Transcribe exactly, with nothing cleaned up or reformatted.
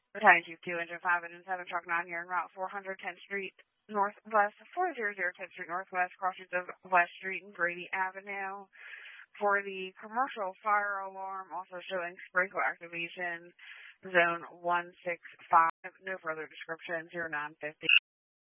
Battalion Chief two, Engine five, Engine seven, Truck nine here en route four hundred tenth Street Northwest, four hundred tenth Street Northwest, crossings of West Street and Grady Avenue. For the commercial fire alarm, also showing sprinkler activation, zone one six five, no further description, zero nine fifty.